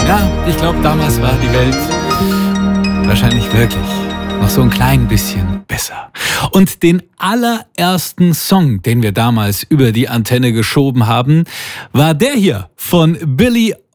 Ja, ich glaube, damals war die Welt wahrscheinlich wirklich noch so ein klein bisschen besser. Und den allerersten Song, den wir damals über die Antenne geschoben haben, war der hier von Billy